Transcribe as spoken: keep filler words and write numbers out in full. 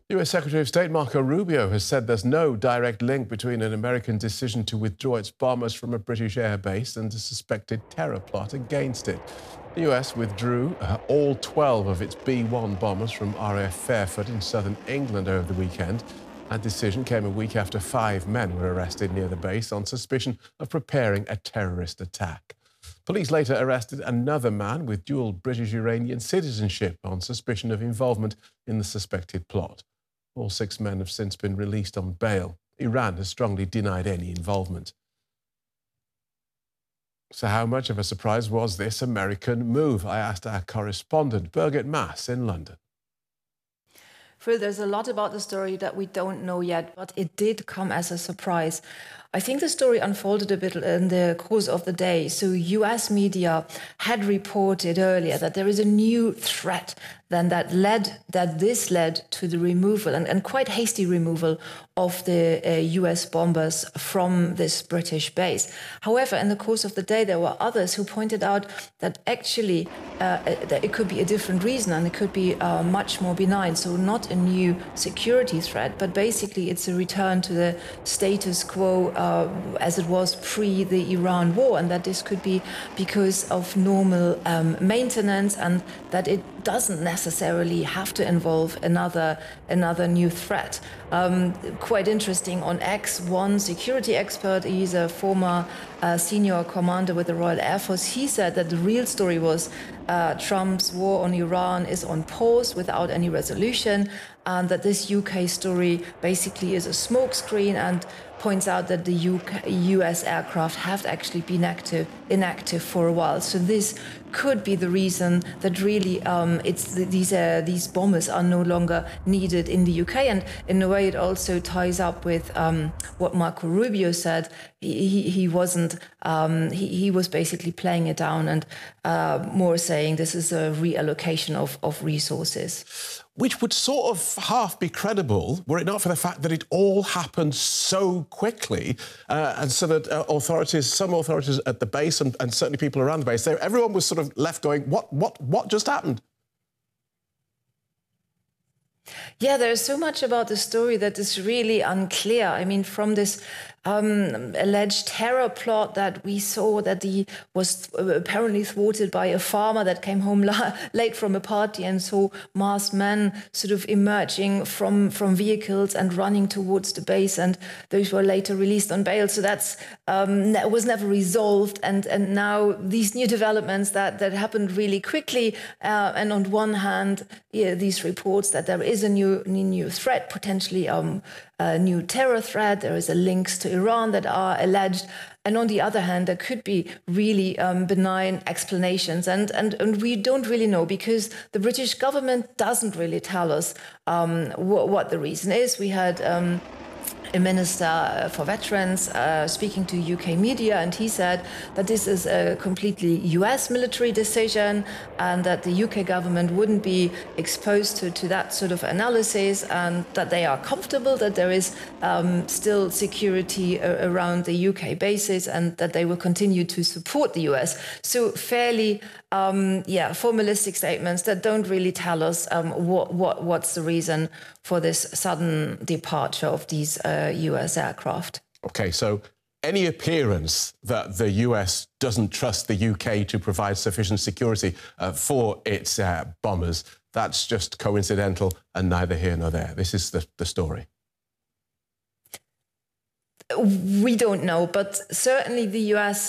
U S Secretary of State Marco Rubio has said there's no direct link between an American decision to withdraw its bombers from a British airbase and a suspected terror plot against it. The U S withdrew uh, all twelve of its B one bombers from R A F Fairford in southern England over the weekend. That decision came a week after five men were arrested near the base on suspicion of preparing a terrorist attack. Police later arrested another man with dual British-Iranian citizenship on suspicion of involvement in the suspected plot. All six men have since been released on bail. Iran has strongly denied any involvement. So how much of a surprise was this American move? I asked our correspondent, Birgit Maas, in London. Phil, there's a lot about the story that we don't know yet, but it did come as a surprise. I think the story unfolded a bit in the course of the day. So U S media had reported earlier that there is a new threat then that led that this led to the removal and, and quite hasty removal of the uh, U S bombers from this British base. However, in the course of the day, there were others who pointed out that actually uh, that it could be a different reason and it could be uh, much more benign. So not a new security threat, but basically it's a return to the status quo uh, as it was pre the Iran war, and that this could be because of normal um, maintenance and that it doesn't necessarily have to involve another another new threat. Um, quite interesting, on X, one security expert, he's a former uh, senior commander with the Royal Air Force, he said that the real story was uh, Trump's war on Iran is on pause without any resolution, and that this U K story basically is a smokescreen, and points out that the U K, U S aircraft have actually been active, inactive for a while. So this could be the reason that really um, it's the, these uh, these bombers are no longer needed in the U K. And in a way, it also ties up with um, what Marco Rubio said. He, he, he wasn't. Um, he, he was basically playing it down and uh, more saying this is a reallocation of, of resources. Which would sort of half be credible were it not for the fact that it all happened so quickly uh, and so that uh, authorities, some authorities at the base and, and certainly people around the base, they, everyone was sort of left going, what, what, what just happened? Yeah, there's so much about the story that is really unclear. I mean, from this um, alleged terror plot that we saw that he was apparently thwarted by a farmer that came home la late from a party and saw masked men sort of emerging from, from vehicles and running towards the base, and those were later released on bail. So that's um, that was never resolved. And, and now these new developments that, that happened really quickly. Uh, and on one hand, yeah, these reports that there is a new, new threat, potentially um, a new terror threat. There is a links to Iran that are alleged. And on the other hand, there could be really um, benign explanations. And, and, and we don't really know because the British government doesn't really tell us um, wh what the reason is. We had um, a minister for veterans uh, speaking to U K media, and he said that this is a completely U S military decision and that the U K government wouldn't be exposed to, to that sort of analysis, and that they are comfortable that there is um, still security around the U K bases and that they will continue to support the U S. So fairly, um, yeah, formalistic statements that don't really tell us um, what, what what's the reason for this sudden departure of these uh, U S aircraft. OK, so any appearance that the U S doesn't trust the U K to provide sufficient security uh, for its uh, bombers, that's just coincidental and neither here nor there. This is the, the story. We don't know, but certainly the U S